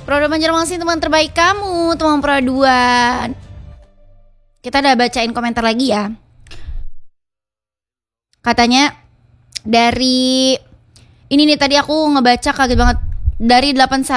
Pro Banjarmasin teman terbaik kamu, teman Pro 2. Kita udah bacain komentar lagi ya. Katanya dari ini nih, tadi aku ngebaca kaget banget. Dari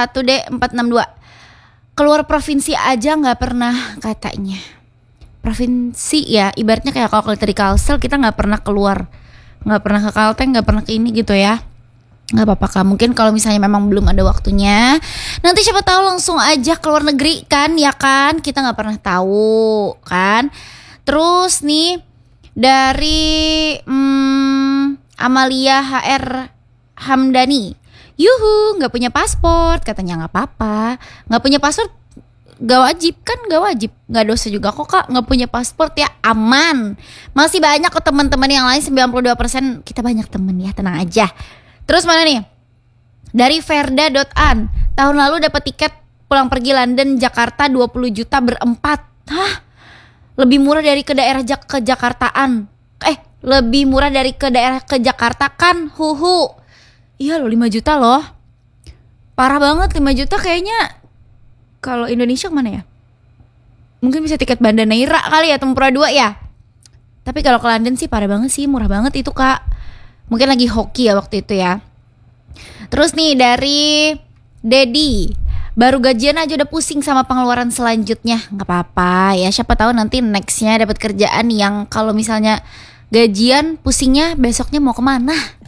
81D462. Keluar provinsi aja gak pernah katanya. Provinsi ya, ibaratnya kayak kalau kita di Kalsel kita gak pernah keluar, gak pernah ke Kalteng, gak pernah ke ini gitu ya. Gak apa-apa Kak, mungkin kalau misalnya memang belum ada waktunya, nanti siapa tahu langsung aja ke luar negeri kan, ya kan? Kita gak pernah tahu kan. Terus nih dari Amalia HR Hamdani, yuhu, gak punya paspor. Katanya gak apa-apa, gak punya paspor gak wajib kan, gak wajib, gak dosa juga kok Kak. Gak punya paspor ya aman. Masih banyak kok teman-teman yang lain, 92%. Kita banyak temen ya, tenang aja. Terus mana nih? Dari Verda.an, tahun lalu dapat tiket pulang pergi London Jakarta 20 juta berempat. Hah? Lebih murah dari ke daerah ke Jakartaan. Lebih murah dari ke daerah ke Jakarta kan? Huhu. Iya loh, 5 juta loh. Parah banget, 5 juta kayaknya. Kalau Indonesia kemana ya? Mungkin bisa tiket Banda Neira kali ya, Tempura 2 ya. Tapi kalau ke London sih parah banget sih, murah banget itu Kak. Mungkin lagi hoki ya waktu itu ya. Terus nih dari Dedi, baru gajian aja udah pusing sama pengeluaran selanjutnya. Gak apa-apa ya, siapa tahu nanti nextnya dapat kerjaan yang kalau misalnya gajian pusingnya besoknya mau kemana.